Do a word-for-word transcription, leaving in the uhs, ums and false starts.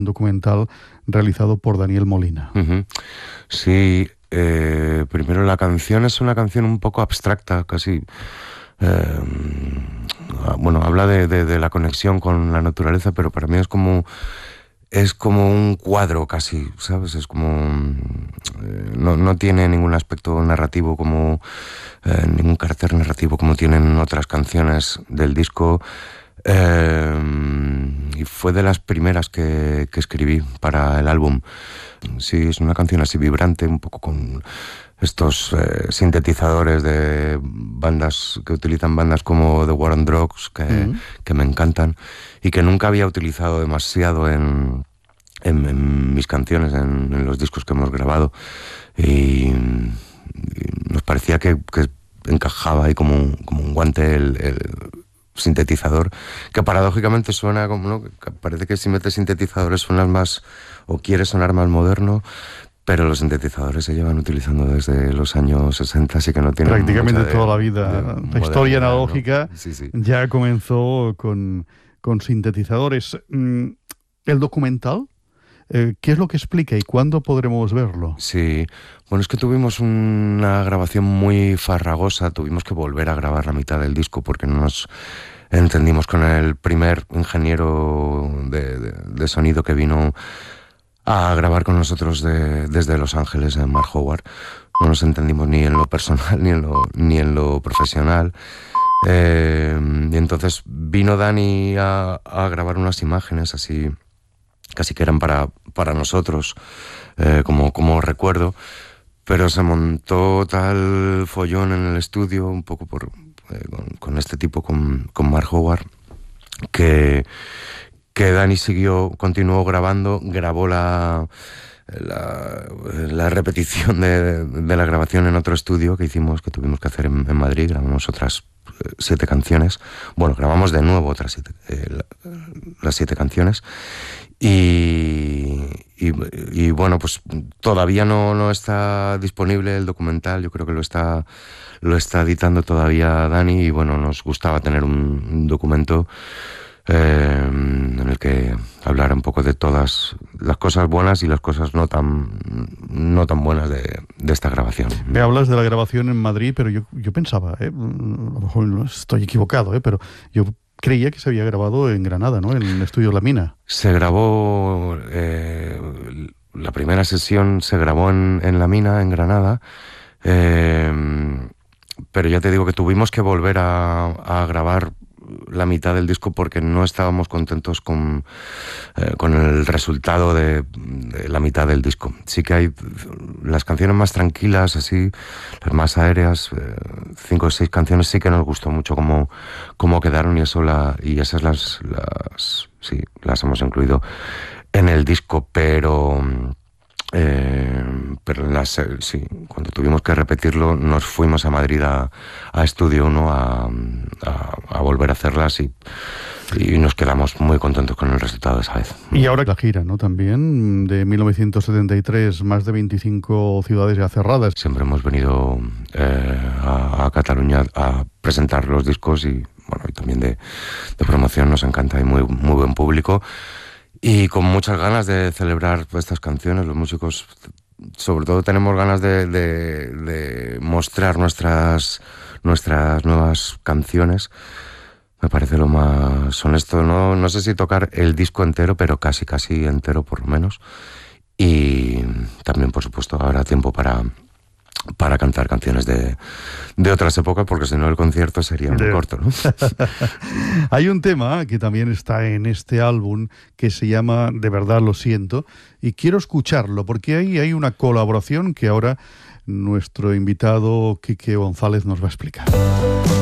documental realizado por Daniel Molina. Uh-huh. Sí, eh, primero la canción es una canción un poco abstracta, casi... Eh, bueno, habla de, de, de la conexión con la naturaleza, pero para mí es como... Es como un cuadro casi, ¿sabes? Es como... Eh, no, no tiene ningún aspecto narrativo, como eh, ningún carácter narrativo como tienen otras canciones del disco. Eh, y fue de las primeras que, que escribí para el álbum. Sí, es una canción así vibrante, un poco con estos eh, sintetizadores de bandas que utilizan bandas como The War on Drugs, que, mm. que me encantan y que nunca había utilizado demasiado en, en, en mis canciones, en, en los discos que hemos grabado. Y, y nos parecía que, que encajaba ahí como un, como un guante el, el sintetizador, que paradójicamente suena como, ¿no? Que parece que si metes sintetizadores suenas más, o quieres sonar más moderno, pero los sintetizadores se llevan utilizando desde los años sesenta, así que no tienen prácticamente de, toda la vida. La historia analógica, ¿no? Sí, sí. Ya comenzó con, con sintetizadores. ¿El documental? Eh, ¿Qué es lo que explica y cuándo podremos verlo? Sí, bueno, es que tuvimos una grabación muy farragosa, tuvimos que volver a grabar la mitad del disco porque no nos entendimos con el primer ingeniero de, de, de sonido que vino a grabar con nosotros de, desde Los Ángeles, en Mark Howard. No nos entendimos ni en lo personal ni en lo, ni en lo profesional. Eh, y entonces vino Dani a, a grabar unas imágenes así, casi que eran para, para nosotros, eh, como, como recuerdo, pero se montó tal follón en el estudio, un poco por, eh, con, con este tipo, con, con Mark Howard, que... que Dani siguió, continuó grabando, grabó la, la, la repetición de, de la grabación en otro estudio que hicimos, que tuvimos que hacer en, en Madrid. Grabamos otras siete canciones, bueno, grabamos de nuevo otras siete, eh, la, las siete canciones, y, y, y bueno, pues todavía no, no está disponible el documental, yo creo que lo está, lo está editando todavía Dani, y bueno, nos gustaba tener un, un documento Eh, en el que hablar un poco de todas las cosas buenas y las cosas no tan no tan buenas de, de esta grabación. Me hablas de la grabación en Madrid, pero yo, yo pensaba, ¿eh? A lo mejor estoy equivocado, ¿eh? Pero yo creía que se había grabado en Granada, ¿no? En el estudio La Mina. Se grabó, eh, la primera sesión se grabó en, en La Mina, en Granada, eh, pero ya te digo que tuvimos que volver a, a grabar la mitad del disco porque no estábamos contentos con, eh, con el resultado de, de la mitad del disco. Sí que hay las canciones más tranquilas, así, las más aéreas, eh, cinco o seis canciones sí que nos gustó mucho cómo, cómo quedaron, y eso la, y esas las, las sí, las hemos incluido en el disco, pero Eh, pero en las, sí, cuando tuvimos que repetirlo nos fuimos a Madrid a, a Estudio uno a, a, a volver a hacerlas, y, y nos quedamos muy contentos con el resultado de esa vez. Y ahora la gira, ¿no? También de mil novecientos setenta y tres, más de veinticinco ciudades ya cerradas. Siempre hemos venido eh, a, a Cataluña a presentar los discos, y bueno, y también de, de promoción. Nos encanta, y muy, muy buen público. Y con muchas ganas de celebrar estas canciones, los músicos, sobre todo, tenemos ganas de, de, de mostrar nuestras, nuestras nuevas canciones. Me parece lo más honesto. No, no sé si tocar el disco entero, pero casi, casi entero por lo menos. Y también, por supuesto, habrá tiempo para... para cantar canciones de, de otras épocas, porque si no el concierto sería muy corto, ¿no? Hay un tema que también está en este álbum que se llama De verdad lo siento, y quiero escucharlo porque ahí hay una colaboración que ahora nuestro invitado Quique González nos va a explicar.